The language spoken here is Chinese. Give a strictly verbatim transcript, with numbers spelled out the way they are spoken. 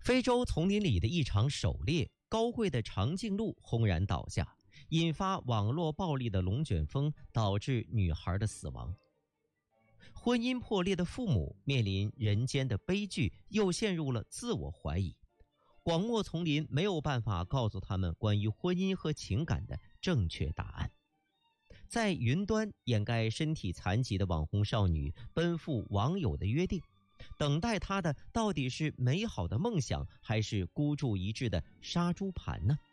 非洲丛林里的一场狩猎，高贵的长颈鹿轰然倒下，引发网络暴力的龙卷风，导致女孩的死亡。婚姻破裂的父母面临人间的悲剧，又陷入了自我怀疑。广袤丛林没有办法告诉他们关于婚姻和情感的正确答案。在云端掩盖身体残疾的网红少女奔赴网友的约定，等待她的到底是美好的梦想，还是孤注一掷的杀猪盘呢？